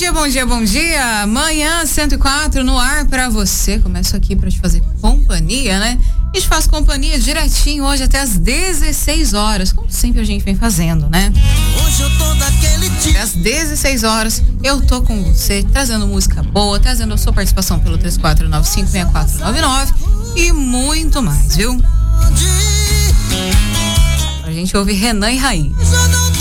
bom dia, bom dia. Manhã 104 no ar pra você. Começo aqui pra te fazer companhia, né? E te faço companhia direitinho hoje até as 16 horas, como sempre a gente vem fazendo, né? Hoje eu tô daquele tipo. Até às 16 horas eu tô com você, trazendo música boa, trazendo a sua participação pelo 34956499 e muito mais, viu? A gente ouve Renan e Raí. Já não